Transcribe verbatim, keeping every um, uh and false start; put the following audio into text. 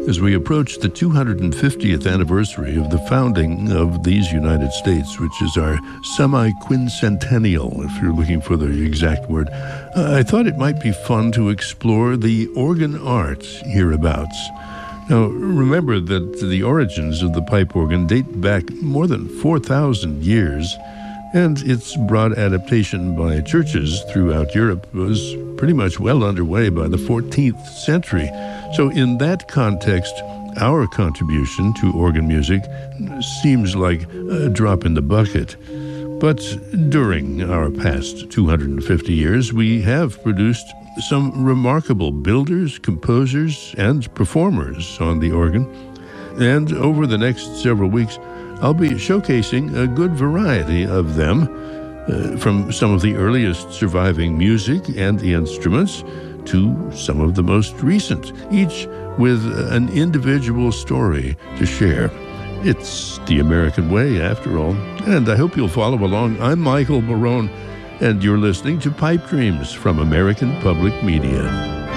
As we approach the two hundred fiftieth anniversary of the founding of these United States, which is our semi-quincentennial, if you're looking for the exact word, uh, I thought it might be fun to explore the organ art hereabouts. Now, remember that the origins of the pipe organ date back more than four thousand years, and its broad adaptation by churches throughout Europe was pretty much well underway by the fourteenth century. So in that context, our contribution to organ music seems like a drop in the bucket. But during our past two hundred fifty years, we have produced some remarkable builders, composers, and performers on the organ. And over the next several weeks, I'll be showcasing a good variety of them, uh, from some of the earliest surviving music and instruments to some of the most recent, each with an individual story to share. It's the American way, after all, and I hope you'll follow along. I'm Michael Barone, and you're listening to Pipe Dreams from American Public Media.